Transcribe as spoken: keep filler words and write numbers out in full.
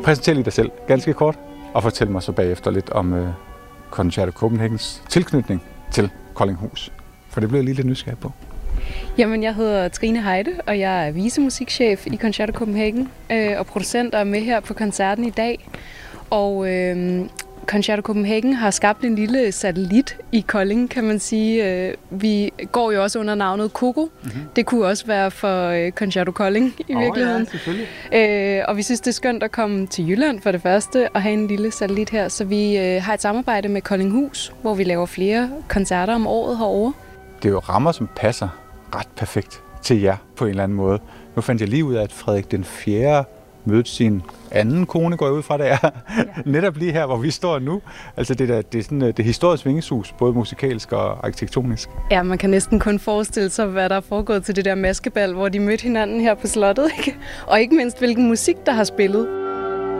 præsentere lige dig selv ganske kort, og fortæl mig så bagefter lidt om øh, Concerto Copenhagens tilknytning til Koldinghus. For det blev jeg lige lidt nysgerrig på. Jamen, jeg hedder Trine Heide, og jeg er vicemusikchef i Concerto Copenhagen, øh, og producent er med her på koncerten i dag. Og øh, Concerto Copenhagen har skabt en lille satellit i Kolding, kan man sige. Vi går jo også under navnet Coco. Mm-hmm. Det kunne også være for Concerto Kolding i oh, virkeligheden. Ja, selvfølgelig. Øh, og vi synes, det er skønt at komme til Jylland for det første og have en lille satellit her. Så vi øh, har et samarbejde med Koldinghus, hvor vi laver flere koncerter om året herovre. Det er jo rammer, som passer ret perfekt til jer på en eller anden måde. Nu fandt jeg lige ud af, at Frederik den fjerde mødte sin anden kone, går jeg ud fra, det er ja. netop lige her, hvor vi står nu. Altså det, der, det er sådan det historiske vingeshus, både musikalsk og arkitektonisk. Ja, man kan næsten kun forestille sig, hvad der er foregået til det der maskebal, hvor de mødte hinanden her på slottet, ikke? Og ikke mindst, hvilken musik, der har spillet.